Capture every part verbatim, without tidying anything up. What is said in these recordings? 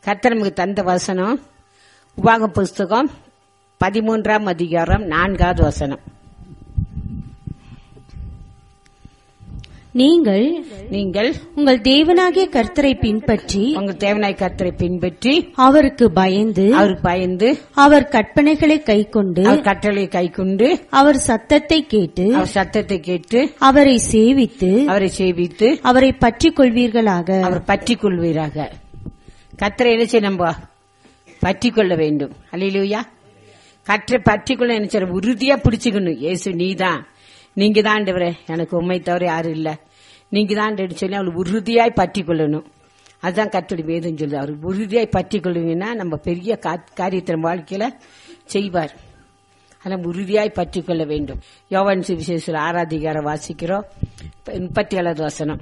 கர்த்தர் நமக்கு தந்த வசனம் உபாக புஸ்தகம் பதிமூன்றாம் அதிகாரம் நான்காவது வசனம். நீங்கள் நீங்கள் உங்கள் தேவனாகிய கர்த்தரை பின்பற்றி உங்கள் தேவனாய் கர்த்தரை பின்பற்றி அவருக்கு பயந்து அவருக்கு பயந்து அவர் கற்பனைகளை கைக்கொண்டு அவர் கட்டளையை கைக்கொண்டு அவர் சத்தத்தை கேட்டு அவர் சத்தத்தை கேட்டு அவரை சேவித்து அவரை சேவித்து அவரை பற்றிக் கொள்வீர்களாக. அவர் பற்றிக் கொள்வீராக. கர்த்தரை என்ன செய்ய நம்ம பற்றி கொள்ள வேண்டும். அல்லேலூயா. கர்த்தரை பற்றி கொள்ள என்ன செய்ய உறுதியா பிடிச்சுக்கணும். இயேசு நீதான், நீங்க தான் ஆண்டவரே, எனக்கு உண்மை தவிர யாரும் இல்ல, நீங்க தான் சொல்லி அவளுக்கு உறுதியாய் பற்றி கொள்ளணும். அதுதான் கர்த்தருடைய வேதம் சொல்லுது. அவர் உறுதியாய் பற்றி கொள்வீங்கன்னா நம்ம பெரிய காரியத்தை வாழ்க்கையில செய்வார். அதெல்லாம் உறுதியாய் பற்றி கொள்ள வேண்டும். யோவான் சுவிசேஷத்தில் ஆறாதிகாரம் வாசிக்கிறோம், முப்பத்தி ஏழாவது வசனம்.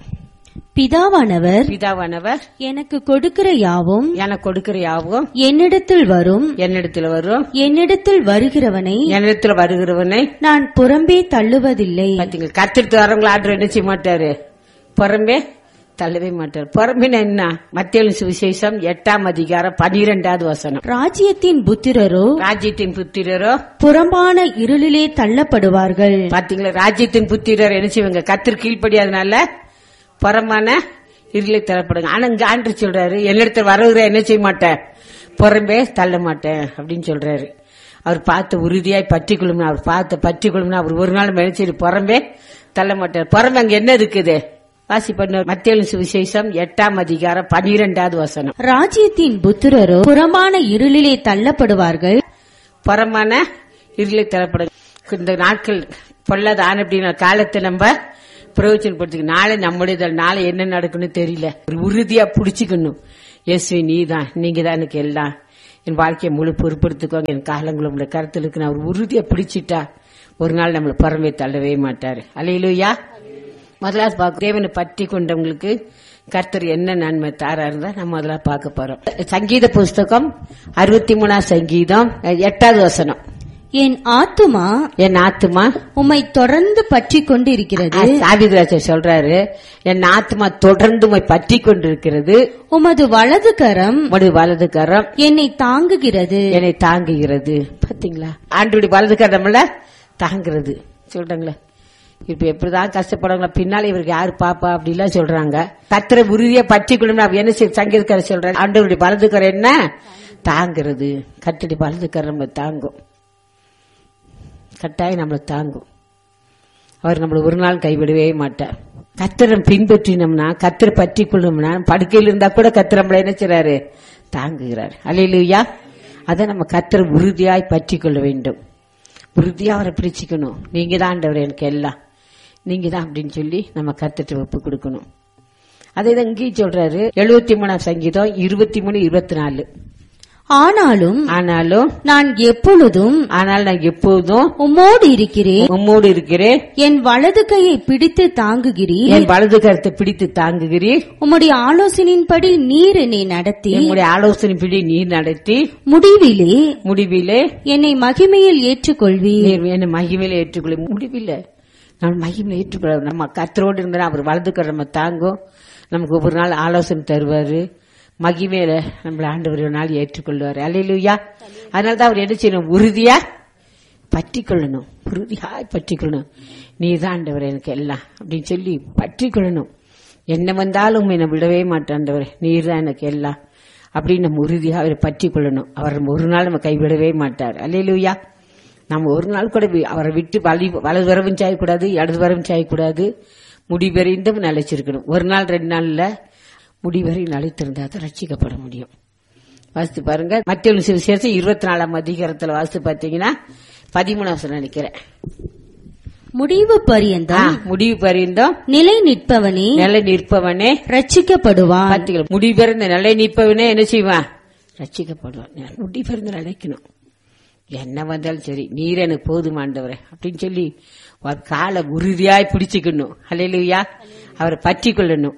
பிதாவானவர் பிதாவானவர் எனக்கு கொடுக்கிற யாவும் எனக்கு கொடுக்கிற யாவும் என்னிடத்தில் வரும், என்னிடத்தில் வரும், என்னிடத்தில் வருகிறவனை என்னிடத்தில் வருகிறவனை நான் புறம்பே தள்ளுவதில்லை. பாத்தீங்களா, கர்த்தருக்கு வரவங்களை ஆர்டர் என்ன செய்ய மாட்டாரு, புறம்பே தள்ளவே மாட்டார். புறம்பின என்ன? மத்தேயு சுவிசேஷம் எட்டாம் அதிகாரம் பனிரெண்டாவது வசனம். ராஜ்யத்தின் புத்திரரோ ராஜ்யத்தின் புத்திரரோ புறம்பான இருளிலே தள்ளப்படுவார்கள். பாத்தீங்களா, ராஜ்யத்தின் புத்திரர் என்ன செய்வாங்க, கர்த்தர் கீழ்ப்படியாதனால புறமான இருளை தள்ளப்படுங்க. ஆனா இங்க ஆண்டு சொல்றாரு, என்னிடத்துல வருகிற என்ன செய்ய மாட்டேன், புறம்பே தள்ள மாட்டேன் அப்படின்னு சொல்றாரு. அவர் பார்த்து உறுதியாய் பற்றி கொள்ளும், அவர் பார்த்து பற்றி கொள்ளும், அவர் ஒரு நாள் நினைச்சு புறம்பே தள்ள மாட்டார். புறம்பு அங்க என்ன இருக்குது வாசி பண்ண மத்தேயு சுவிசேஷம் எட்டாம் அதிகாரம் பனிரெண்டாவது வசனம். ராஜ்யத்தின் புத்திரரோ புறமான இருளிலே தள்ளப்படுவார்கள். புறமான இருளை தள்ளப்படுங்க. இந்த நாட்கள் பொல்லாத ஆன அப்படின்னா காலத்தை நம்ம பிரயோஜனப்படுத்திக்க. நாளை நம்முடைய நாளை என்ன நடக்குன்னு தெரியல. ஒரு உறுதியா புடிச்சுக்கணும். இயேசு நீதான், நீங்க தான் எனக்கு எல்லாம், என் வாழ்க்கையை முழு பொறுப்படுத்திக்கோங்க, என் காலங்களும் உங்களுடைய கருத்துக்கு நான் ஒரு உறுதியா பிடிச்சிட்டா ஒரு நாள் நம்மளை புறமே தள்ளவே மாட்டாரு. அல்லேலூயா. முதலாவது பார்க்க தேவனை பற்றி கொண்டவங்களுக்கு கர்த்தர் என்ன நன்மை தாராரு தான் நம்ம முதல்ல பார்க்க போறோம். சங்கீத புஸ்தகம் அறுபத்தி மூணாம் சங்கீதம் எட்டாவது வசனம். என் ஆத்துமா என் ஆத்துமா உம்மை தொடர்ந்து பற்றி கொண்டு இருக்கிறது. தாவீதுராஜர் சொல்றாரு, என் ஆத்துமா தொடர்ந்து உம்மை பற்றி கொண்டிருக்கிறது. உமது வலது கரம் உமது வலது கரம் என்னை தாங்குகிறது என்னை தாங்குகிறது. பாத்தீங்களா, ஆண்டவருடைய வலது கரம்ல தாங்குறது சொல்றாங்களே. இப்ப எப்படிதான் கஷ்டப்படுறாங்களா, பின்னால இவருக்கு யாரு பாப்பா அப்படிலாம் சொல்றாங்க. கர்த்தரை உறுதியா பற்றி கொள்ளணும். என்ன சங்கீதக்காரர் சொல்றாரு, ஆண்டவருடைய வலது கரம் என்ன தாங்குறது. கர்த்தருடைய வலது கரம் நம்ம தாங்கும், கட்டாயம் நம்மளை தாங்கும். அவர் நம்மளை ஒரு நாள் கைவிடவே மாட்டார். கர்த்தரை பின்பற்றினோம்னா, கர்த்தரை பற்றி கொள்ளணும்னா, படுக்கையில் இருந்தா கூட கர்த்தர் நம்மளை என்ன செய்றாரு, தாங்குகிறார். அல்லேலூயா. அதை நம்ம கர்த்தரை உறுதியாய் பற்றி கொள்ள வேண்டும். உறுதியா அவரை பிடிச்சிக்கணும். நீங்க தான் ஆண்டவர், எனக்கு எல்லாம் நீங்க தான் அப்படின்னு சொல்லி நம்ம கர்த்தரை ஒப்பு கொடுக்கணும். அதே தான் இங்கேயும் சொல்றாரு, எழுபத்தி மூணாம் சங்கீதம் இருபத்தி மூணு இருபத்தி நாலு. ஆனாலும் ஆனாலும் நான் எப்பொழுதும் ஆனால் நான் எப்போதும் உம்மோடு இருக்கிறேன், உம்மோடு இருக்கிறேன், என் வலது கையை பிடித்து தாங்குகிறீர், என் வலது கருத்தை பிடித்து தாங்குகிறீர், உம்முடைய ஆலோசனையின்படி நீர் என்னை நடத்தி, என்னுடைய ஆலோசனைப்படி நீர் நடத்தி, முடிவிலே முடிவிலே என்னை மகிமையில் ஏற்றுக்கொள்வீர். நீர் என்னை மகிமையில ஏற்றுக்கொள்ள. முடிவில்லை நம்ம மகிமையில ஏற்றுக்கொள்ள. நம்ம கர்த்தரோடு இருந்தா அவர் வலது கரை நம்ம தாங்கும். நமக்கு ஒவ்வொரு நாள் ஆலோசனை தருவாரு. மகிமையில நம்மள ஆண்டவர் ஒரு நாள் ஏற்றுக்கொள்வாரு. அல்லேலூயா. அதனாலதான் அவர் என்ன செய்யணும், உறுதியா பற்றி கொள்ளணும். உறுதியாய் பற்றி கொள்ளணும். நீதான் ஆண்டவர் எனக்கு எல்லாம் அப்படின்னு சொல்லி பற்றி கொள்ளணும். என்ன வந்தாலும் என்னை விடவே மாட்டாண்டவர், நீர் தான் எனக்கு எல்லாம் அப்படின்னு நம்ம உறுதியா அவரை பற்றி கொள்ளணும். அவர் ஒரு நாள் நம்ம கைவிடவே மாட்டார். அல்லேலூயா. நம்ம ஒரு நாள் கூட அவரை விட்டு வலி வலது வரவும் செய்யக்கூடாது, இடது வரவும் செய்யக்கூடாது. முடிவெறிந்தும் நிலைச்சிருக்கணும். ஒரு நாள் ரெண்டு நாள்ல முடிவரை நிலைத்திருந்தா தான் ரட்சிக்கப்பட முடியும். வாசித்து பாருங்க, மத்தேயு சுவிசேஷம் இருபத்தி நாலாம் அதிகாரத்துல வாசித்து பாத்தீங்கன்னா பதிமூணாவது நினைக்கிறேன். முடிவு பரியந்தம் முடிவு பரியந்தம் நிலை நிற்பவனே நிலை நிற்பவனே ரட்சிக்கப்படுவான். பாத்தீங்களா, முடிவெறிந்த நிலை நிற்பவனே என்ன செய்வான், ரட்சிக்கப்படுவான். முடிவெறிந்து நிலைக்கணும். என்ன வந்தாலும் சரி, நீர் எனக்கு போதுமாண்டவரே அப்படின்னு சொல்லி ஒரு காலை உறுதியாய் பிடிச்சுக்கணும். அல்லேலூயா. அவரை பற்றி கொள்ளணும்.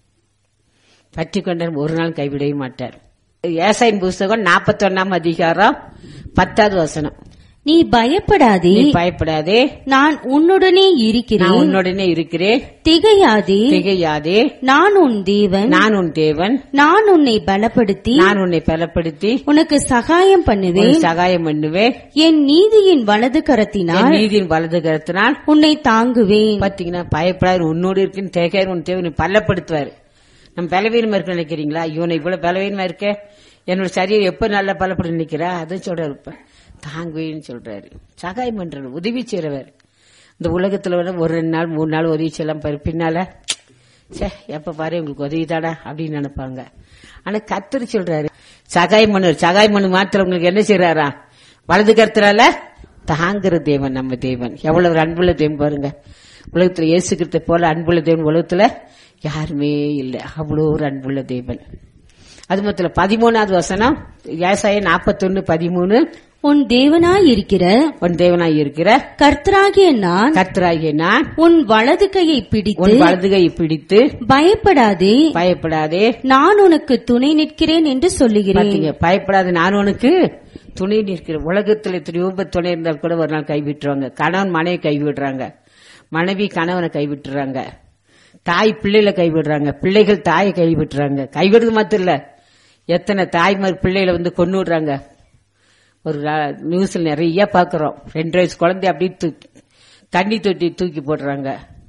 பற்றி கொண்டார் ஒரு நாள் கைவிடவே மாட்டார். ஏசாயின் புஸ்தகம் நாற்பத்தி ஒன்னாம் அதிகாரம் பத்தாவது வசனம். நீ பயப்படாதே, நீ பயப்படாதே, நான் உன்னுடனே நான் இருக்கிறேன். உன்னுடனே இருக்கிறேன். திகையாதே, திகையாதே, நான் உன் தேவன். நான் உன் தேவன். நான் உன்னை பலப்படுத்தி நான் உன்னை பலப்படுத்தி உனக்கு சகாயம் பண்ணுவேன். உனக்கு சகாயம் பண்ணுவேன். என் நீதியின் வலது என் கரத்தினால் நீதியின் வலது கரத்தினால் உன்னை தாங்குவேன். பாத்தீங்கன்னா பயப்படாது, உன்னோடு இருக்குன்னு தேகாரு உன் தேவனை பலப்படுத்துவாரு. நம்ம பலவீனமா இருக்க நினைக்கிறீங்களா? இவனை இவ்வளவு பலவீனமா இருக்க, என்னோட சரீரம் எப்ப நல்லா பலப்பட நிக்கிறா, அதான் சொல்றாரு. இப்ப தாங்குவேன்னு சொல்றாரு. சகாயம் பண்றாரு, உதவி செய்யறவர். இந்த உலகத்துல வந்து ஒரு ரெண்டு நாள் மூணு நாள் உதவி செய்யலாம் பாரு, பின்னால சே எப்ப பாரு உங்களுக்கு உதவி தாடா அப்படின்னு நினைப்பாங்க. ஆனா கர்த்தர் சொல்றாரு சகாயம் பண்ணுவார். சகாயம் பண்ணு மாத்திரம் உங்களுக்கு என்ன செய்யறாரா? வலது கருத்துறால தாங்குற தேவன் நம்ம தேவன். எவ்வளவு ஒரு அன்புள்ள தேவன் பாருங்க. உலகத்துல இயேசு கிறிஸ்து போல அன்புள்ள தேவன் உலகத்துல யாருமே இல்லை. அவ்வளோ ஒரு அன்புள்ள தேவன். அது மொத்தம் பதிமூணாவது வசனம் ஏசாயா நாற்பத்தொன்னு பதிமூணு. உன் தேவனாய் இருக்கிற உன் தேவனாய் இருக்கிற கர்த்தராகிய நான் கர்த்தராகிய நான் உன் வலது கையை பிடித்து உன் வலதுகையை பிடித்து பயப்படாதே, பயப்படாதே, நான் உனக்கு துணை நிற்கிறேன் என்று சொல்லுகிறேன். பாத்தீங்க, பயப்படாது நான் உனக்கு துணை நிற்கிறேன். உலகத்துல எத்தனையோ பேர் துணை இருந்தால் கூட ஒரு நாள் கைவிட்டுருவாங்க. கணவன் மனைவி கைவிடுறாங்க, மனைவி கணவனை கைவிட்டுறாங்க, தாய் பிள்ளைகளை கைவிடுறாங்க, பிள்ளைகள் தாயை கைவிட்டுறாங்க. கைவிடுறது மாத்திரம் இல்ல, எத்தனை தாய்மார் பிள்ளைகளை வந்து கொண்டு விடுறாங்க. ஒரு நியூஸ்ல நிறைய பாக்குறோம். ரெண்டு வயசு குழந்தை அப்படி தூக்கி தண்ணி தொட்டி தூக்கி போடுறாங்க.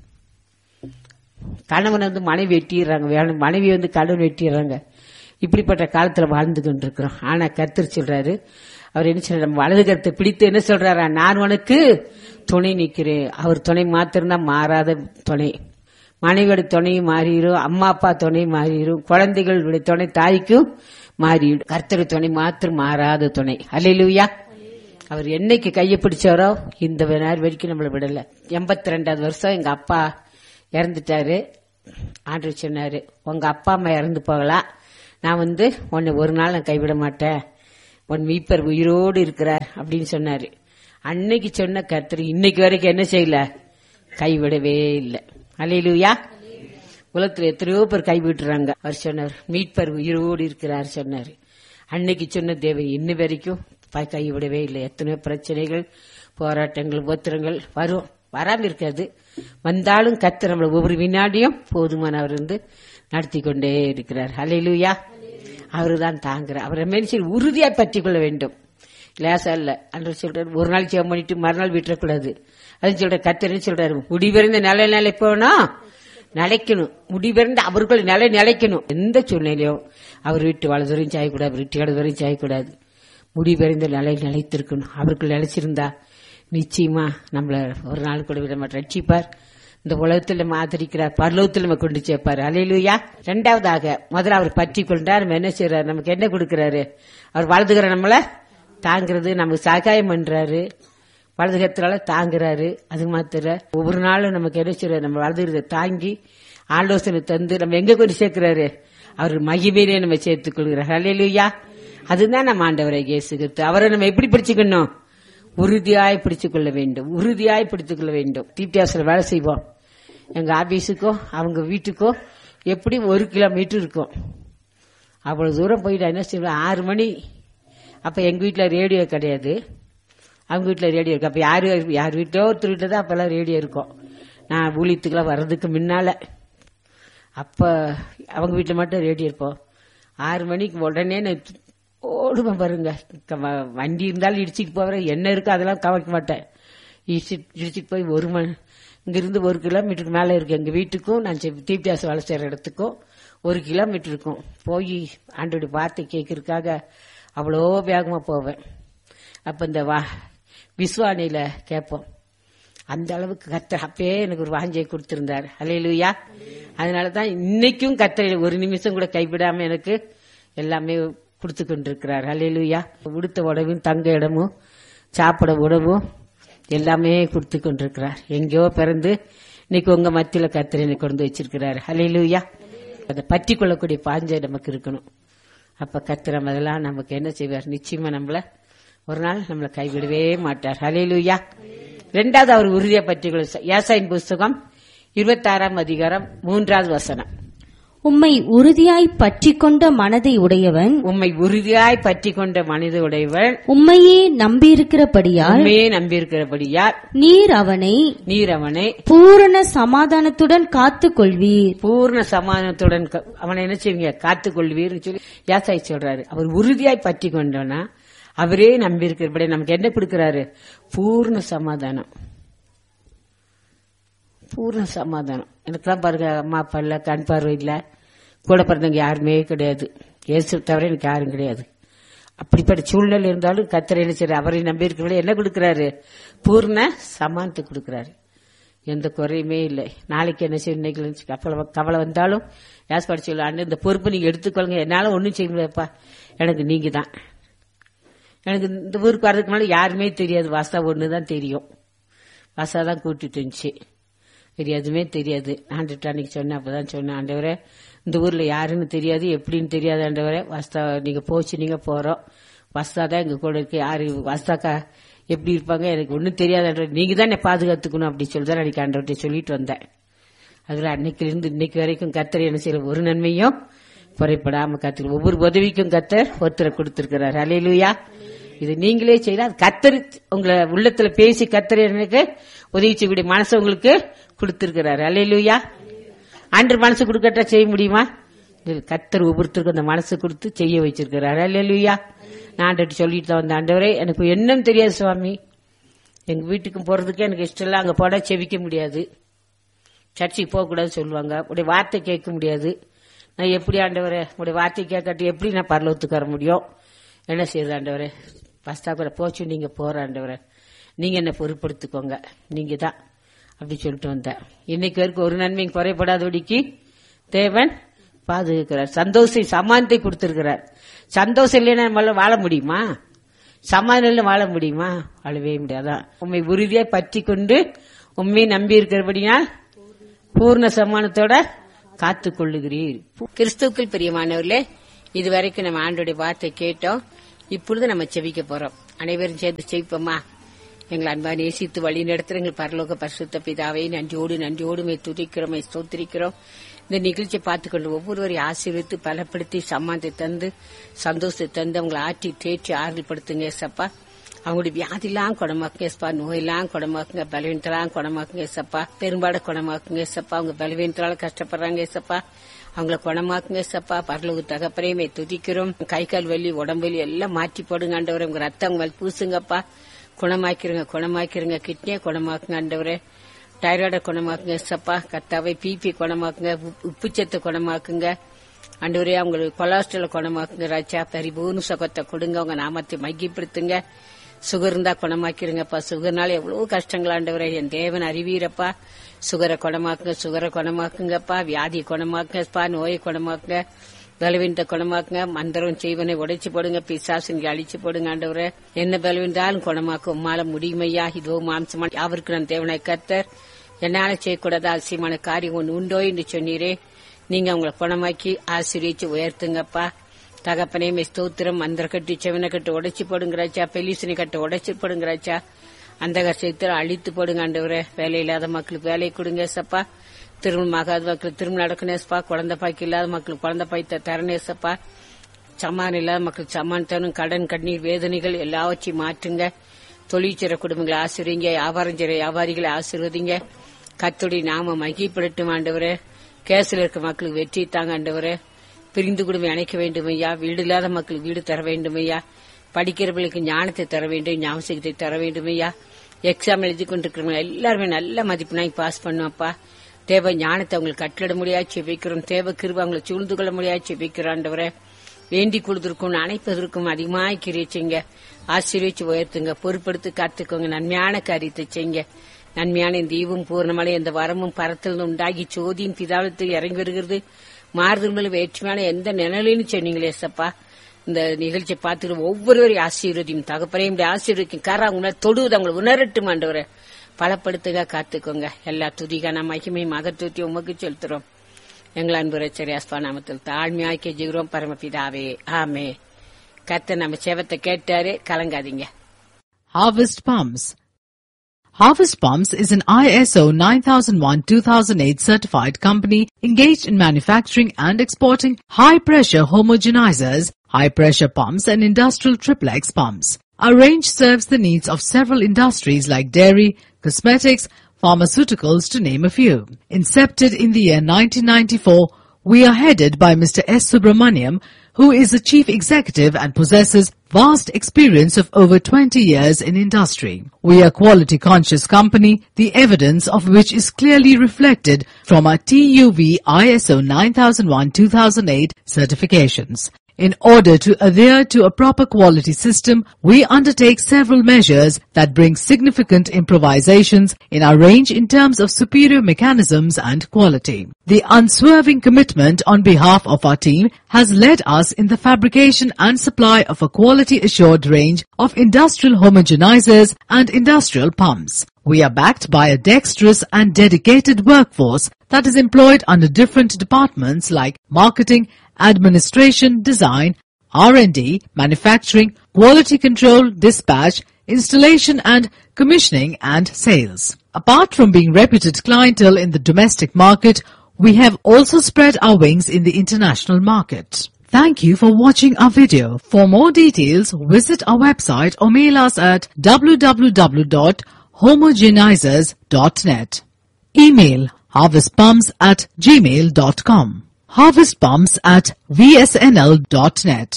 கணவன் வந்து மனைவி வெட்டிடுறாங்க, மனைவி வந்து கணவன் வெட்டிடுறாங்க. இப்படிப்பட்ட காலத்துல வாழ்ந்து கொண்டு இருக்கிறோம். ஆனா கர்த்தர் சொல்றாரு, அவர் என்ன சொல்ற, நம்ம வலது கருத்தை பிடித்து என்ன சொல்றாரா, நான் உனக்கு துணை நிற்கிறேன். அவர் துணை மாத்திரம்தான் மாறாத துணை. மனைவியோட துணையும் மாறிடும், அம்மா அப்பா துணை மாறிடும், குழந்தைகளுடைய துணை தாய்க்கும் மாறிடும். கர்த்தர் துணை மாத்திரம் மாறாத துணை. அல்லேலூயா. அவர் என்னைக்கு கையை பிடிச்சாரோ இந்த நேரம் வரைக்கும் நம்மளை விடல. எண்பத்தி ரெண்டாவது வருஷம் எங்க அப்பா இறந்துட்டாரு. ஆண்டவர் சொன்னாரு, உங்க அப்பா அம்மா இறந்து போகலாம், நான் வந்து உன்னை ஒரு நாள் நான் கைவிட மாட்டேன், உன் மீட்பர் உயிரோடு இருக்கிறார் அப்படின்னு சொன்னாரு. அன்னைக்கு சொன்ன கர்த்தர் இன்னைக்கு வரைக்கும் என்ன செய்யல, கைவிடவே இல்லை. அல்லேலூயா. உலகத்துல எத்தனையோ பேர் கைவிட்டுறாங்க. அவர் சொன்னார் மீட்பர் உயிரோடு இருக்கிறார் சொன்னாரு. அன்னைக்கு சொன்ன தேவன் இன்ன வரைக்கும் கைவிடவே இல்லை. எத்தனையோ பிரச்சனைகள், போராட்டங்கள், உபத்திரங்கள் வரும், வராம இருக்காது. வந்தாலும் கர்த்தர் நம்மள ஒவ்வொரு வினாடியும் போதுமானவர் இருந்து நடத்தி கொண்டே இருக்கிறார். அல்லேலூயா. அவரு தான் தாங்குற. அவரை மனுஷன் உறுதியா பற்றி கொள்ள வேண்டும். லேசா இல்ல. அன்று சொல்றாரு, ஒரு நாள் ஜெபம் பண்ணிட்டு மறுநாள் விட்டுறக்கூடாது. அது சொல்ற கர்த்தர் சொல்றாரு, முடிவறிந்த நிலை நிலைப்போனா நிலைக்கணும். முடிவறிந்த அவர்கள் நிலை நிலைக்கணும். எந்த சூழ்நிலையும் அவர் வீட்டு வலதுவரையும் சாயக்கூடாது, அவர் வீட்டு இடதுவரையும் சாயக்கூடாது. முடிவறிந்த நிலை நிலைத்திருக்கணும். அவர்கள் நிலைச்சிருந்தா நிச்சயமா நம்மள ஒரு நாள் கூட விட மாட்டோம். ரட்சிப்பார். இந்த உலகத்தில் நம்ம ஆதரிக்கிறார், பரலோகத்தில் நம்ம கொண்டு சேர்ப்பார். அல்லேலூயா. இரண்டாவதாக முதல்ல அவர் பற்றி கொண்டார். நம்ம என்ன செய்யறாரு, நமக்கு என்ன கொடுக்கிறாரு, அவர் வலதுகிற நம்மள தாங்கிறது, நமக்கு சகாயம் பண்றாரு, வலதுகத்தினால தாங்குறாரு. அது மாத்திர ஒவ்வொரு நாளும் நமக்கு என்ன செய்யறாரு, நம்ம வலதுகிறத தாங்கி ஆலோசனை தந்து நம்ம எங்க கொண்டு சேர்க்கிறாரு, அவர் மகிமையிலே நம்ம சேர்த்துக் கொள்கிறார். அல்லேலூயா. அதுதான் நம்ம ஆண்டவரை இயேசு கிறிஸ்து. அவரை நம்ம எப்படி பிடிச்சுக்கணும், உறுதியாய் பிடித்துக் கொள்ள வேண்டும், உறுதியாய் பிடித்துக் கொள்ள வேண்டும். தீப்தியாசில வேலை செய்வோம். எங்க ஆபீஸுக்கோ அவங்க வீட்டுக்கோ எப்படி ஒரு கிலோமீட்டர் இருக்கும். அவ்வளவு தூரம் போயிட்டா என்ன செய்வோம், ஆறு மணி. அப்ப எங்க வீட்டுல ரேடியோ கிடையாது, அவங்க வீட்டுல ரேடியோ இருக்கு. அப்ப யாரு யார் வீட்டிலோ ஒருத்தர் வீட்டுல தான் அப்பெல்லாம் ரேடியோ இருக்கும். நான் ஊழியத்துக்கெல்லாம் வர்றதுக்கு முன்னால அப்ப அவங்க வீட்டுல மட்டும் ரேடியோ இருப்போம். ஆறு மணிக்கு உடனே ஓடுவேன் பாருங்க. வண்டி இருந்தாலும் இடிச்சிட்டு போவேன், என்ன இருக்கு அதெல்லாம் கவனிக்க மாட்டேன். இடிச்சிட்டு போய் ஒரு மணி இங்கிருந்து ஒரு கிலோமீட்டருக்கு மேல இருக்கு எங்க வீட்டுக்கும் நான் தீப்தியாசம் வேலை செய்யற இடத்துக்கும் ஒரு கிலோமீட்டர் இருக்கும். போய் ஆண்டோட வார்த்தை கேட்கறதுக்காக அவ்வளோ வேகமா போவேன். அப்ப இந்த வா விஸ்வானில கேட்போம். அந்த அளவுக்கு கர்த்தர் அப்பயே எனக்கு ஒரு வாஞ்சையை கொடுத்திருந்தார். அல்லேலூயா. அதனாலதான் இன்னைக்கும் கர்த்தர் ஒரு நிமிஷம் கூட கைவிடாம எனக்கு எல்லாமே கொடுத்து கொண்டிருக்கிறார். அல்லேலூயா. உடுத்த உடவும் தங்க இடமும் சாப்பிட உணவும் எல்லாமே கொடுத்து கொண்டிருக்கிறார். எங்கேயோ பிறந்து இன்னைக்கு உங்க மத்தியில கர்த்தர் என்னை கொண்டு வச்சிருக்கிறார். அல்லேலூயா. அதை பற்றி கொள்ளக்கூடிய பாஞ்சை நமக்கு இருக்கணும். அப்ப கர்த்தர் அதெல்லாம் நமக்கு என்ன செய்வார், நிச்சயமா நம்மள ஒரு நாள் நம்மளை கைவிடவே மாட்டார். அல்லேலூயா. இரண்டாவது அவர் உறுதியை பற்றி ஏசாயின் புஸ்தகம் இருபத்தி ஆறாம் அதிகாரம் மூன்றாவது வசனம். உம்மை உறுதியாய் பற்றிக் கொண்ட மனதை உடையவன் உம்மை உறுதியாய் பற்றி கொண்ட மனித உடையவன் உம்மையே நம்பியிருக்கிறபடியால் உண்மையே நம்பியிருக்கிறபடியால் நீர் அவனை நீர் அவனை பூரண சமாதானத்துடன் காத்துக் கொள்வீர். பூர்ண சமாதானத்துடன் க- அவனை என்ன செய்வீங்க? காத்துக் கொள்வீர்னு சொல்லி யாசாய் சொல்றாரு. அவர் உறுதியாய் பற்றி கொண்டோன்னா அவரே நம்பியிருக்கிறபடி நமக்கு என்ன கொடுக்கிறாரு? பூர்ண சமாதானம். பூர்ண சமாதானம். எனக்குலாம் பாருங்க, அம்மா அப்பா இல்ல, கண் பார்வை இல்ல, கூட பிறந்தவங்க யாருமே கிடையாது. இயேசு தவிர எனக்கு யாரும் கிடையாது. அப்படிப்பட்ட சூழ்நிலை இருந்தாலும் கர்த்தர் என்ன செய்யறாரு? அவரை நம்பி இருக்கிறவங்களே என்ன கொடுக்கிறாரு? பூர்ண சமானத்தை கொடுக்கிறாரு. எந்த குறையுமே இல்லை. நாளைக்கு என்ன செய்யும்? இன்னைக்கு கவலை கவலை வந்தாலும் யாஸ் படிச்சு அண்ணன் இந்த பொறுப்பை நீங்க எடுத்துக்கொள்ளுங்க, என்னால ஒன்னும் செய்ய முடியாதுப்பா, எனக்கு நீங்க தான். எனக்கு இந்த ஊருக்கு வர்றதுக்கு முன்னாடி யாருமே தெரியாது. வாசா ஒண்ணுதான் தெரியும். வாசா தான் கூட்டிட்டு இருந்துச்சு, வேறு எதுவுமே தெரியாது. ஆண்டுட்டு அன்னைக்கு சொன்னேன், அப்பதான் சொன்னேன், ஆண்டவரே இந்த ஊர்ல யாருன்னு தெரியாது, எப்படின்னு தெரியாது ஆண்டவரே, வாஸ்தா நீங்க போச்சு, நீங்க போறோம், வாஸ்தா தான் எங்க கூட இருக்கு, யாரு வாஸ்தாக்கா எப்படி இருப்பாங்க எனக்கு ஒன்னும் தெரியாது ஆண்டவரே, நீங்க தான் என்னை பாதுகாத்துக்கணும் அப்படி சொல்லிதான் அன்னைக்கு ஆண்டவர்கிட்ட சொல்லிட்டு வந்தேன். அதுல அன்னைக்கு இருந்து இன்னைக்கு வரைக்கும் கர்த்தர் என்ன செய்யற ஒரு நன்மையும் குறைப்படாம கர்த்தர் ஒவ்வொரு உதவிக்கும் கர்த்தர் ஒருத்தரை கொடுத்திருக்கிறார். அல்லேலூயா. இது நீங்களே செய்யலாம். கர்த்தர் உங்களை உள்ளத்துல பேசி கர்த்தர் எனக்கு உதவி செய்யக்கூடிய மனசு உங்களுக்கு கொடுத்திருக்கிறாரு. அல்லேலூயா. ஆண்டவர் மனசு கொடுக்கட்டா செய்ய முடியுமா? கர்த்தர் ஒவ்வொருத்தருக்கும் அந்த மனசு கொடுத்து செய்ய வச்சிருக்கிறாரு. அல்லேலூயா. நான் ஆண்டவர்கிட்ட சொல்லிட்டு தான் வந்தேன், ஆண்டவரே எனக்கு என்னன்னு தெரியாது சுவாமி, எங்க வீட்டுக்கும் போறதுக்கு எனக்கு இஷ்டம் இல்லை, அங்க போட செவிக்க முடியாது, சர்ச்சைக்கு போக கூடாது சொல்லுவாங்க, உடைய வார்த்தை கேட்க முடியாது, நான் எப்படி ஆண்டவரே உடைய வார்த்தை கேட்காட்டி எப்படி நான் பரலோகத்துக்கு வர முடியும்? என்ன செய்யுது ஆண்டவரே? பஸ்தாக்குற போச்சு, நீங்க போற ஆண்டவரே, நீங்க என்ன பொறுப்படுத்திக்கோங்க, நீங்க தான் அப்படி சொல்லிட்டு வந்தேன். இன்னைக்கு வரைக்கும் ஒரு நன்மையும் குறைபடாதபடிக்கு தேவன் பாதுகாக்கிறார். சந்தோஷம் சமானத்தை கொடுத்திருக்கிறார். சந்தோஷம் இல்லைன்னா நம்மளால வாழ முடியுமா? சமாதானம் வாழ முடியுமா? வாழவே முடியாதான். உண்மை உறுதியாய் பற்றி கொண்டு உண்மையை நம்பி இருக்கிறபடினால் பூர்ண சமானத்தோட காத்துக் கொள்ளுகிறீர். கிறிஸ்துவுக்குள் பிரியமானவர்களே, இதுவரைக்கும் நம்ம ஆண்டோடைய வார்த்தை கேட்டோம். இப்பொழுது நம்ம செவிக்க போறோம். அனைவரும் சேர்ந்து செவிப்போமா? எங்களை அன்பா நேசித்து வழி நடத்துற எங்கள் பரலோக பரிசுத்த பிதாவை நன்றியோடு நன்றியோடு துதிக்கிறோம், ஸ்தோத்திரிக்கிறோம். இந்த நிகழ்ச்சியை பார்த்துக்கொண்டு ஒவ்வொருவரையும் ஆசீர்வித்து பலப்படுத்தி சமானத்தை தந்து சந்தோஷத்தை தந்து அவங்களை ஆற்றி தேற்றி ஆறுதல் படுத்துங்க ஏசப்பா. அவங்களுடைய வியாதியெல்லாம் குணமாக்குங்க ஏசப்பா, நோயெல்லாம் குணமாக்குங்க, பலவீனத்தெல்லாம் குணமாக்குங்க ஏசப்பா, பெரும்பாட குணமாக்குங்க ஏசப்பா. அவங்க பலவீனத்தால கஷ்டப்படுறாங்க ஏசப்பா, அவங்களை குணமாக்குங்க ஏசப்பா. பரலோக தகப்பனையுமே துதிக்கிறோம். கை கால் வலி உடம்பு வலி எல்லாம் மாற்றி போடுங்க ஆண்டவரே. உங்க ரத்தம் மேல் பூசுங்கப்பா, குணமாக்கிருங்க குணமாக்கிருங்க. கிட்னியை குணமாக்குங்க ஆண்டவரே, டைராய்டை குணமாக்குங்க ஏசப்பா. கத்தாவை பிபி குணமாக்குங்க, உப்புச்சத்தை குணமாக்குங்க ஆண்டவரே. அவங்களுக்கு கொலஸ்ட்ரால் குணமாக்குங்க ராஜா. பரிபூர்ண சுகத்தை கொடுங்க, உங்க நாமத்தை மையப்படுத்துங்க. சுகர் இருந்தா குணமாக்கிருங்கப்பா. சுகர்னால எவ்வளவு கஷ்டங்கள் ஆண்டவரே, என் தேவன் அறிவீரப்பா. சுகரை குணமாக்குங்க, சுகரை குணமாக்குங்கப்பா. வியாதியை குணமாக்குங்கப்பா, நோயை குணமாக்குங்க, பலவீனத்தை குணமாக்குங்க. மந்திரம் செய்வனை உடைச்சு போடுங்க, பிசாசுங்க அழிச்சு போடுங்க ஆண்டவரே. என்ன பலவீனாலும் குணமாக்கும், உம்மால முடியுமையா. இதோ மாம்சமா அவருக்கு நான் தேவனை கர்த்தர், என்னால செய்யக்கூடாத அவசியமான காரியம் ஒன்று உண்டோ என்று சொன்னீரே. நீங்க அவங்களை குணமாக்கி ஆசீர்வதிச்சு உயர்த்துங்கப்பா. தகப்பனே ஸ்தோத்திரம். மந்திர கட்டி செவனை கட்டு உடைச்சு போடுங்கிறாச்சா, பெலிசனை கட்டு உடைச்சு போடுங்கிறாச்சா, அந்த கஷ்டத்தில் அழித்து போடுங்க ஆண்டவரே. வேலை இல்லாத மக்களுக்கு வேலை கொடுங்க சப்பா. திருமணம் ஆகாத மக்களுக்கு திருமணம் நடக்கணேசப்பா. குழந்தை பாய்க்கு இல்லாத மக்களுக்கு குழந்தை பாய்த்த தரணேசப்பா. சமான் இல்லாத மக்களுக்கு சமான் தரும். கடன் கண்ணீர் வேதனைகள் எல்லாவற்றையும் மாற்றுங்க. தொழிற்சிற குடும்பங்களை ஆசிரியங்க, வியாபாரம் செய்ற வியாபாரிகளை ஆசீர்வதிங்க. கர்த்தருடைய நாம மகிமைப்படட்டும் ஆண்டவரே. கேஸ்ல இருக்க மக்களுக்கு வெற்றி தாங்க ஆண்டவரே. பிரிந்து குடும்பம் இணைக்க வேண்டும் ஐயா. வீடு இல்லாத மக்களுக்கு வீடு தர வேண்டும் ஐயா. படிக்கிறவர்களுக்கு ஞானத்தை தர வேண்டும், ஞாபகத்தை தர வேண்டும் ஐயா. எக்ஸாம் எழுதி கொண்டிருக்கிறவங்க எல்லாருமே நல்ல மதிப்பெண்ணாய் பாஸ் பண்ணுவாப்பா. தேவ ஞானத்தை அவங்களுக்கு கட்டளிட முடியாது செபிக்கிறோம். தேவ கிருபை அவங்களை சூழ்ந்து கொள்ள முடியாது செபிக்கிறாண்டவரை. வேண்டிக் கொள்வதற்கும் அணைப்பதற்கும் அதிகமாக கிரியச்சிங்க. ஆசீர்வதிச்சு உயர்த்துங்க, பொறுப்படுத்தி காத்துக்கோங்க. நன்மையான காரியத்தை செய்யுங்க. நன்மையான இந்த ஈவும் பூர்ணமலை இந்த வரமும் பரத்தில் உண்டாகி சோதியின் பிதாவத்தில் இறங்கி வருகிறது. மாறுதல் வேற்றுமையான எந்த நிழலின்னு சொன்னீங்களே சப்பா. இந்த நிகழ்ச்சியை பார்த்துட்டு ஒவ்வொருவரையும் ஆசீர்வதியும் தகப்பனையும் ஆசீர்வதிக்கும். காரா உணர தொடுவது அவங்களை உணரட்டும் ஆண்டவரை. பலப்படுத்துக, காத்துக்கோங்க. எல்லா துதிகான மகிமை மகத்துவத்தை உமக்கு செலுத்துறோம். எங்கள் அன்பு ரட்சகர் நாமத்தில் தாழ்மையாக்கி ஜெயிக்கிறோம் பரமபிதாவே, ஆமே. கர்த்தர் நம்ம சேவத்தை கேட்டாரு, கலங்காதீங்க. Harvest Palms. Harvest Pumps is an I S O nine thousand one two thousand eight certified company engaged in manufacturing and exporting high-pressure homogenizers, high-pressure pumps and industrial triplex pumps. Our range serves the needs of several industries like dairy, cosmetics, pharmaceuticals to name a few. Incepted in the year nineteen ninety-four, we are headed by Mister S. Subramaniam, who is the chief executive and possesses vast experience of over twenty years in industry. We are a quality conscious company, the evidence of which is clearly reflected from our T U V I S O nine thousand one two thousand eight certifications. In order to adhere to a proper quality system, we undertake several measures that bring significant improvisations in our range in terms of superior mechanisms and quality. The unswerving commitment on behalf of our team has led us in the fabrication and supply of a quality-assured range of industrial homogenizers and industrial pumps. We are backed by a dexterous and dedicated workforce that is employed under different departments like marketing, administration, design, R and D, manufacturing, quality control, dispatch, installation and commissioning and sales. Apart from being reputed clientele in the domestic market, we have also spread our wings in the international market. Thank you for watching our video. For more details, visit our website or mail us at w w w dot homogenizers dot net. Email harvestpumps at gmail dot com. harvestpumps at v s n l dot net.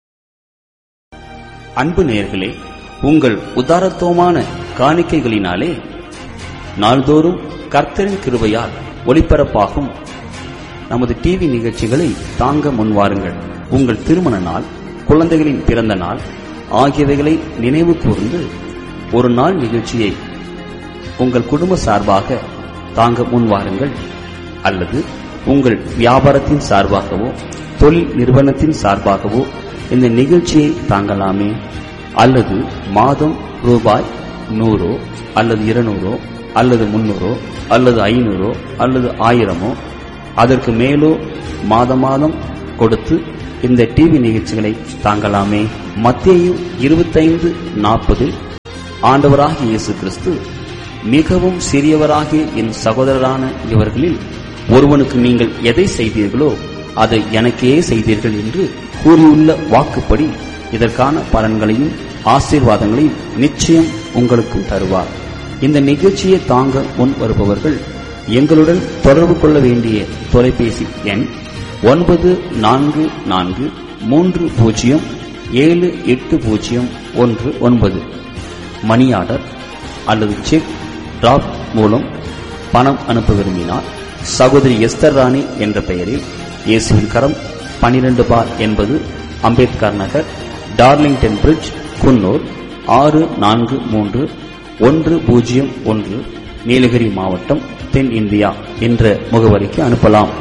அன்பு நேயர்களே, உங்கள் உதாரத்துவமான காணிக்கைகளினாலே நாள்தோறும் கர்த்தரின் கிருபையால் ஒளிபரப்பாகும் நமது TV நிகழ்ச்சிகளை தாங்க முன்வாருங்கள். உங்கள் திருமண நாள், குழந்தைகளின் பிறந்த நாள் ஆகியவைகளை நினைவு கூர்ந்து ஒரு நாள் நிகழ்ச்சியை உங்கள் குடும்ப சார்பாக தாங்க முன்வாருங்கள். அல்லது உங்கள் வியாபாரத்தின் சார்பாகவோ தொழில் நிறுவனத்தின் சார்பாகவோ இந்த நிகழ்ச்சியை தாங்கலாமே. அல்லது மாதம் ரூபாய் நூறோ அல்லது இருநூறோ அல்லது முன்னூறோ அல்லது ஐநூறோ அல்லது ஆயிரமோ அதற்கு மேலோ மாத மாதம் கொடுத்து இந்த டிவி நிகழ்ச்சிகளை தாங்கலாமே. மத்தேயு இருபத்தைந்து நாற்பதில் ஆண்டவராகிய இயேசு கிறிஸ்து, மிகவும் சிறியவராகிய என் சகோதரரான இவர்களில் ஒருவனுக்கு நீங்கள் எதை செய்தீர்களோ அதை எனக்கே செய்தீர்கள் என்று கூறியுள்ள வாக்குப்படி இதற்கான பலன்களையும் ஆசீர்வாதங்களையும் நிச்சயம் உங்களுக்கும் தருவார். இந்த நிகழ்ச்சியை தாங்க முன் வருபவர்கள் எங்களுடன் தொடர்பு கொள்ள வேண்டிய தொலைபேசி எண் ஒன்பது நான்கு நான்கு மூன்று பூஜ்ஜியம் ஏழு எட்டு பூஜ்ஜியம் ஒன்று ஒன்பது. மணி ஆர்டர் அல்லது செக் டிராப் மூலம் பணம் அனுப்ப விரும்பினார் சகோதரி எஸ்தர் ராணி என்ற பெயரில் இயேசுவின் கரம் பனிரெண்டு பார் என்பது அம்பேத்கர் நகர், டார்லிங்டன் பிரிட்ஜ், குன்னூர் ஆறு நான்கு மூன்று ஒன்று பூஜ்ஜியம் ஒன்று, நீலகிரி மாவட்டம், தென் இந்தியா என்ற முகவரிக்கு அனுப்பலாம்.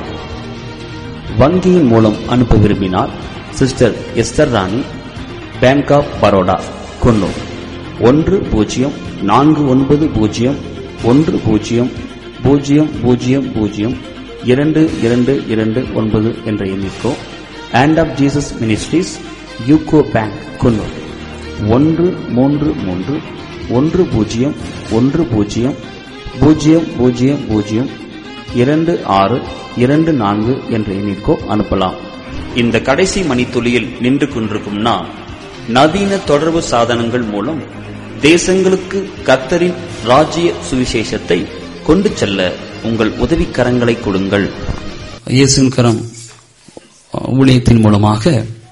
வங்கியின் மூலம் அனுப்ப விரும்பினார் சிஸ்டர் எஸ்தர் ராணி, பேங்க் ஆப் பரோடா, குன்னூர் ஒன்று பூஜ்ஜியம் நான்கு ஒன்பது பூஜ்ஜியம் ஒன்று பூஜ்ஜியம் பூஜ்ஜியம் பூஜ்ஜியம் பூஜ்ஜியம் இரண்டு இரண்டு இரண்டு ஒன்பது என்ற எண்ணிக்கோ. Hand of Jesus ministries, UCO bank, Coonoor ஒன்று மூன்று மூன்று ஒன்று பூஜ்ஜியம் ஒன்று பூஜ்ஜியம் பூஜ்ஜியம் பூஜ்ஜியம் பூஜ்ஜியம் இரண்டு ஆறு இரண்டு நான்கு என்ற எண்ணிக்கோ அனுப்பலாம். இந்த கடைசி மணித்துளியில் நின்று கொண்டிருக்கும் நாம் நவீன தொடர்பு சாதனங்கள் மூலம் தேசங்களுக்கு கர்த்தரின் ராஜ்ய சுவிசேஷத்தை கொண்டு செல்ல உங்கள் உதவிக்கரங்களை கொடுங்கள். இயேசுவின் கரம் ஊழியத்தின் மூலமாக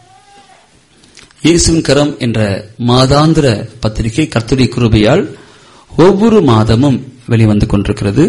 இயேசுவின் கரம் என்ற மாதாந்திர பத்திரிகை கர்த்தருடைய கிருபையால் ஒவ்வொரு மாதமும் வெளிவந்து கொண்டிருக்கிறது.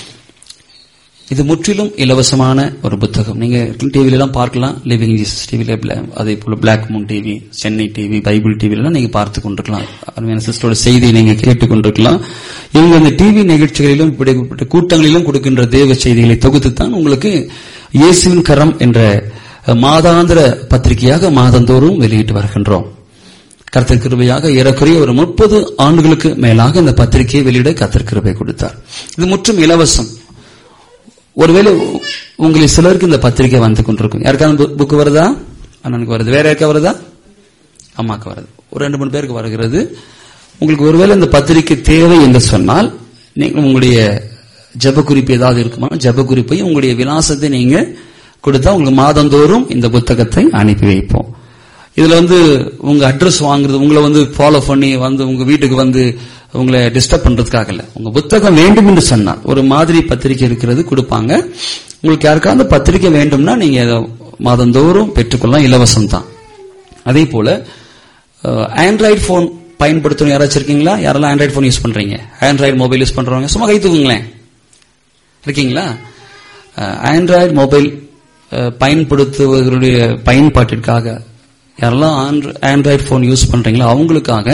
இது முற்றிலும் இலவசமான ஒரு புத்தகம். நீங்க டிவில எல்லாம் பார்க்கலாம், லிவிங் ஜீசஸ் டிவில, அதே போல black Moon TV, Chennai TV, Bible டிவில எல்லாம் நீங்க பார்த்து கொண்டிருக்கலாம். அருமையான சிஸ்டரோட செய்தியை நீங்க கேட்டுக் கொண்டிருக்கலாம். இவங்க அந்த டிவி நிகழ்ச்சிகளிலும் இப்படிப்பட்ட கூட்டங்களிலும் கொடுக்கின்ற தேவ செய்திகளை தொகுத்து தான் உங்களுக்கு இயேசுவின் கரம் என்ற மாதாந்திர பத்திரிகையாக மாதந்தோறும் வெளியிட்டு வருகின்றோம். கர்த்தர் கிருபையாக ஏறக்குறைய ஒரு முப்பது ஆண்டுகளுக்கு மேலாக இந்த பத்திரிகையை வெளியிட கர்த்தர் கிருபை கொடுத்தார். இது முற்றும் இலவசம். ஒருவேளை உங்களில் சிலருக்கு இந்த பத்திரிகை வந்து கொண்டிருக்கும். யாருக்காவது புக்கு வருதா? அண்ணனுக்கு வருது. வேற யாருக்கா வருதா? அம்மாக்கு வருது. ஒரு ரெண்டு மூணு பேருக்கு வருகிறது. உங்களுக்கு ஒருவேளை இந்த பத்திரிகை தேவை என்று சொன்னால் நீங்க உங்களுடைய ஜெப குறிப்பு ஏதாவது இருக்குமா, ஜெப குறிப்பையும் உங்களுடைய விலாசத்தை நீங்க கொடுத்தா உங்களுக்கு மாதந்தோறும் இந்த புத்தகத்தை அனுப்பி வைப்போம். இதுல வந்து உங்க அட்ரஸ் வாங்குறது, உங்களை வந்து ஃபாலோ பண்ணி வந்து உங்க வீட்டுக்கு வந்து உங்களை டிஸ்டர்ப் பண்றதுக்காக இல்ல. உங்க புத்தகம் வேண்டும் என்று சொன்னால் ஒரு மாதிரி பத்திரிகை இருக்கிறது கொடுப்பாங்க. உங்களுக்கு யாருக்காவது பத்திரிகை வேண்டும்னா நீங்க மாதந்தோறும் பெற்றுக்கொள்ளலாம், இலவசம் தான். அதே போல ஆண்ட்ராய்டு போன் பயன்படுத்தணும் யாராச்சும் இருக்கீங்களா? யாரெல்லாம் ஆண்ட்ராய்டு போன் யூஸ் பண்றீங்க? ஆண்ட்ராய்டு மொபைல் யூஸ் பண்றவங்க சும்மா கை தூக்குங்களேன். இருக்கீங்களா? ஆண்ட்ராய்டு மொபைல் பயன்படுத்துவதற்குரிய பயன்பாட்டிற்காக யாரெல்லாம் ஆண்ட்ராய்டு போன் யூஸ் பண்றீங்களோ அவங்களுக்காக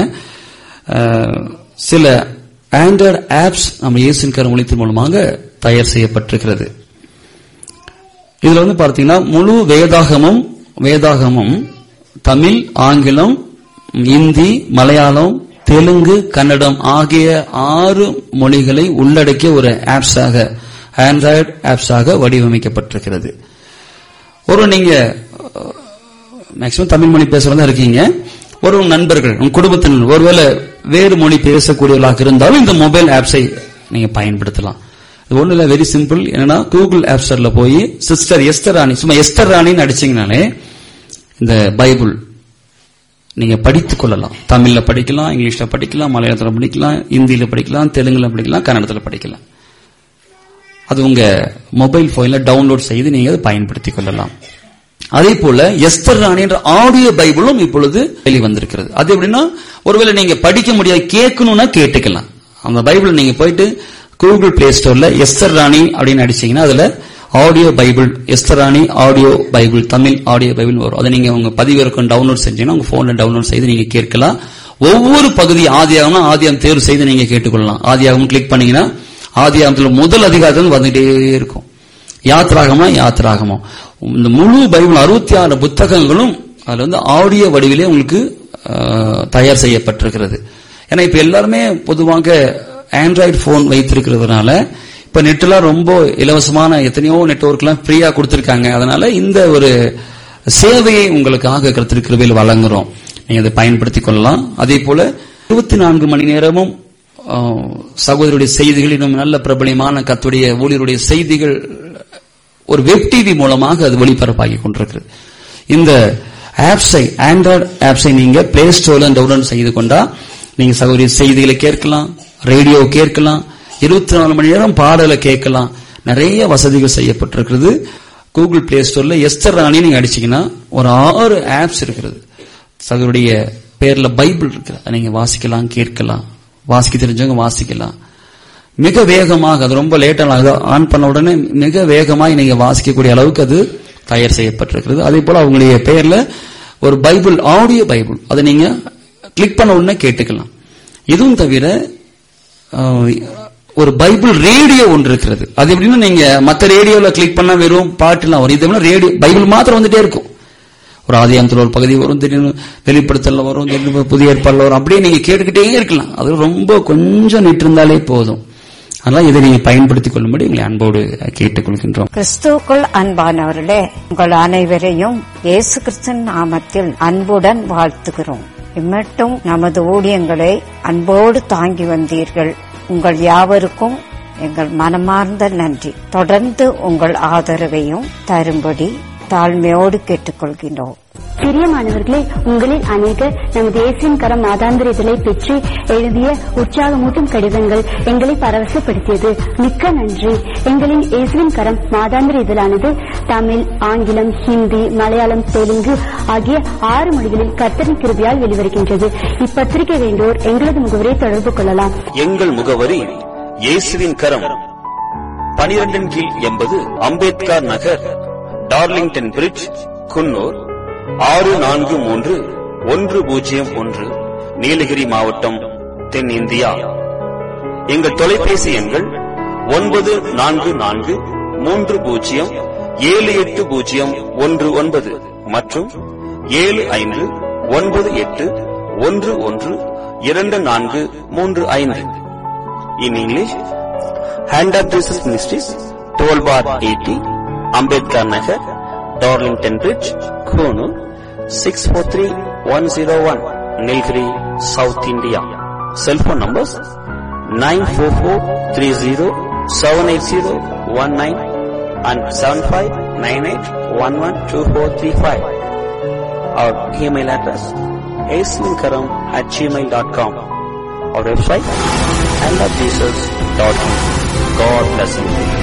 சில ஆண்ட்ராய்டு ஆப்ஸ் நம்ம இயேசுவின் கரம் ஒளித்தின் மூலமாக தயார் செய்யப்பட்டிருக்கிறது. இதுல வந்து பார்த்தீங்கன்னா முழு வேதாகமும் வேதாகமும் தமிழ், ஆங்கிலம், இந்தி, மலையாளம், தெலுங்கு, கன்னடம் ஆகிய ஆறு மொழிகளை உள்ளடக்கிய ஒரு ஆப்ஸாக ஆண்ட்ராய்டு ஆப்ஸாக வடிவமைக்கப்பட்டிருக்கிறது. ஒரு நீங்க மேக்சிமம் தமிழ் மொழி பேசுறதா இருக்கீங்க, ஒரு நண்பர்கள் உங்க குடும்பத்தினர் ஒருவேளை வேறு மொழி பேசக்கூடியவர்களாக இருந்தாலும் இந்த மொபைல் ஆப்ஸை நீங்க பயன்படுத்தலாம். இது ஒண்ணு இல்ல, வெரி சிம்பிள். என்னன்னா கூகுள் ஆப் ஸ்டோர்ல போய் சிஸ்டர் எஸ்தர் ராணி, சும்மா எஸ்தர் ராணின்னு அடிச்சீங்கனாலே இந்த பைபிள் நீங்க படித்துக் கொள்ளலாம். தமிழ்ல படிக்கலாம், இங்கிலீஷ்ல படிக்கலாம், மலையாளத்துல படிக்கலாம், இந்தியில படிக்கலாம், தெலுங்குல படிக்கலாம், கன்னடத்துல படிக்கலாம். அது உங்க மொபைல் போன்ல டவுன்லோட் செய்து நீங்க அதை பயன்படுத்திக் கொள்ளலாம். அதே போல எஸ்தர் ராணி என்ற ஆடியோ பைபிளும் இப்பொழுது வெளிவந்திருக்கிறது. அது எப்படின்னா ஒருவேளை நீங்க படிக்க முடியாது, கேட்கணும்னா கேட்டுக்கலாம். அந்த பைபிள் நீங்க போயிட்டு கூகுள் பிளே ஸ்டோர்ல எஸ்தர் ராணி அப்படின்னு அடிச்சீங்கன்னா அதுல ஆடியோ பைபிள், எஸ்தர் ராணி audio Bible, Tamil audio Bible வரும். அதை நீங்க உங்க பதிவிறக்கம் டவுன்லோட் செஞ்சீங்கன்னா உங்க போன்ல டவுன்லோட் செய்து நீங்க கேட்கலாம். ஒவ்வொரு பகுதி ஆதியாகம்னா ஆதியாகம் தேர்வு செய்து நீங்க கேட்டுக்கொள்ளலாம். ஆதியாகம் கிளிக் பண்ணீங்கன்னா ஆதியாகத்துல முதல் அதிகாரத்தில் வந்துட்டே இருக்கும். யாத்ராகமா யாத்ராகமா இந்த முழு பைபிள் அறுபத்தி ஆறு புத்தகங்களும் அதுல வந்து ஆடியோ வடிவிலே உங்களுக்கு தயார் செய்யப்பட்டிருக்கிறது. ஏன்னா இப்ப எல்லாருமே பொதுவாக ஆண்ட்ராய்டு போன் வைத்திருக்கிறதுனால இப்ப நெட்லாம் ரொம்ப இலவசமான எத்தனையோ நெட்வொர்க் எல்லாம் ஃப்ரீயா கொடுத்திருக்காங்க. அதனால இந்த ஒரு சேவையை உங்களுக்காக கர்த்தர் கிருபையில் வழங்குறோம், நீங்க அதை பயன்படுத்திக் கொள்ளலாம். அதே போல இருபத்தி நான்கு மணி நேரமும் சகோதரருடைய செய்திகள், இன்னும் நல்ல பிரபலமான கர்த்தருடைய ஊழியருடைய செய்திகள் ஒரு வெப் டிவி மூலமாக அது ஒளிபரப்பாகி கொண்டிருக்கிறது. இந்த ஆப்ஸை ஆண்ட்ராய்டு ஆப்ஸை நீங்க பிளே ஸ்டோர்ல டவுன்லோட் செய்து கொண்டா நீங்க சகோதரி செய்திகளை கேட்கலாம், ரேடியோ கேட்கலாம், இருபத்தி நாலு மணி நேரம் பாடலை கேட்கலாம். நிறைய வசதிகள் செய்யப்பட்டிருக்கிறது. கூகுள் பிளே ஸ்டோர்ல எஸ்தர் ராணி நீங்க அடிச்சீங்கன்னா ஒரு ஆறு ஆப்ஸ் இருக்கிறது. சகோதரிய பேர்ல பைபிள் இருக்கு, அதை நீங்க வாசிக்கலாம், கேட்கலாம். வாசிக்க தெரிஞ்சவங்க வாசிக்கலாம். மிக வேகமாக, அது ரொம்ப லேட்டாக ஆன் பண்ண உடனே மிக வேகமாக நீங்க வாசிக்கக்கூடிய அளவுக்கு அது தயார் செய்யப்பட்டிருக்கிறது. அதே போல அவங்களுடைய பெயர்ல ஒரு பைபிள், ஆடியோ பைபிள், அதை நீங்க கிளிக் பண்ண உடனே கேட்டுக்கலாம். இதுவும் தவிர ஒரு பைபிள் ரேடியோ ஒன்று இருக்கிறது. அது எப்படின்னா நீங்க மற்ற ரேடியோல கிளிக் பண்ணா வெறும் பாட்டுலாம் வரும், இது ரேடியோ பைபிள் மாத்திரம் வந்துட்டே இருக்கும். ஒரு ஆதியாகத்துல ஒரு பகுதி வரும், திடீர்னு வெளிப்படுத்தல வரும், திடீர்னு புதிய ஏற்பாடுல வரும், அப்படியே நீங்க கேட்டுக்கிட்டே இருக்கலாம். அது ரொம்ப கொஞ்சம் நிட்டு இருந்தாலே போதும். அதனால இதை நீங்க பயன்படுத்திக் கொள்ளும்படி உங்களை அன்போடு கேட்டுக்கொள்கின்றோம். கிறிஸ்துவுக்குள் அன்பானவர்களே, உங்கள் அனைவரையும் இயேசு கிறிஸ்துவின் நாமத்தில் அன்புடன் வாழ்த்துகிறோம். இம்மட்டும் நமது ஊழியங்களை அன்போடு தாங்கி வந்தீர்கள். உங்கள் யாவருக்கும் எங்கள் மனமார்ந்த நன்றி. தொடர்ந்து உங்கள் ஆதரவையும் தரும்படி தாழ்மையோடு கேட்டுக்கொள்கின்றோம். பிரியமானவர்களே, உங்களில் அநேகர் நமது இயேசுவின் கரம் மாதாந்திர இதழை பெற்று எழுதிய உற்சாகமூட்டும் கடிதங்கள் எங்களை பரவசப்படுத்தியது. மிக்க நன்றி. எங்களின் இயேசுவின் கரம் மாதாந்திர இதழானது தமிழ், ஆங்கிலம், ஹிந்தி, மலையாளம், தெலுங்கு ஆகிய ஆறு மொழிகளில் கர்த்தரின் கிருபையால் வெளிவருகின்றது. இப்பத்திரிகை வேண்டோர் எங்களது முகவரை தொடர்பு கொள்ளலாம். எங்கள் முகவரி இயேசுவின் கரம், பனிரெண்டின் கீழ் எண்பது அம்பேத்கர் நகர், டார்லிங்டன் பிரிட்ஜ், குன்னூர் ஆறு நான்கு மூன்று ஒன்று பூஜ்ஜியம் ஒன்று, நீலகிரி மாவட்டம், தென்னிந்தியா. எங்கள் தொலைபேசி எண்கள் ஒன்பது நான்கு நான்கு மூன்று பூஜ்ஜியம் ஏழு எட்டு பூஜ்ஜியம் ஒன்று ஒன்பது மற்றும் ஏழு ஐந்து ஒன்பது எட்டு ஒன்று ஒன்று இரண்டு நான்கு மூன்று ஐந்து. In English, hand of Jesus ministries, twelve bar eighty, Ambedkar Nagar, Darlington bridge, Coonoor six four three one zero one, Nilgiri, south India. Cell phone numbers nine four four three zero seven eight zero one nine and seven five nine eight one one two four three five. Our email address asinkaram at gmail dot com. Our website and of jesus dot com. God bless you.